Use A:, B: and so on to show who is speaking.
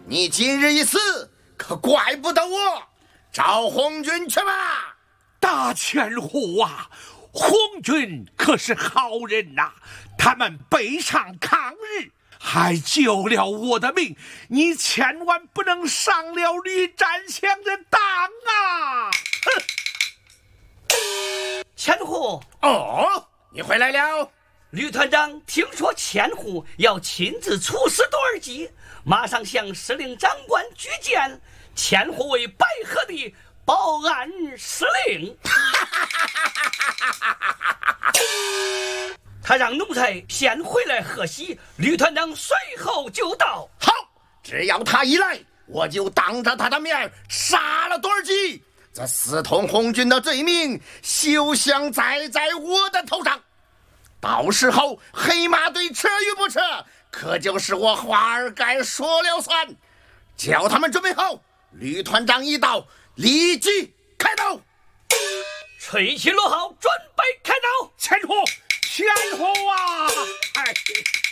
A: 你今日一死，可怪不得我。召红军去吧。
B: 大千户啊，红军可是好人呐，他们北上抗日，还救了我的命，你千万不能上了吕占祥的当啊！
C: 哼！千户，
A: 哦，你回来了。
C: 吕团长听说千户要亲自处死多尔基，马上向司令长官举荐，千户为白河的报案司令。他让奴才先回来贺喜，吕团长随后就到。
A: 好，只要他一来，我就当着他的面杀了多尔基，这私通红军的罪名休想栽在我的头上。到时候黑马队撤与不撤，可就是我华尔该说了算。叫他们准备好，吕团长一到，立即开刀。
C: 吹起锣号，准备开刀。
B: 千户啊！哎。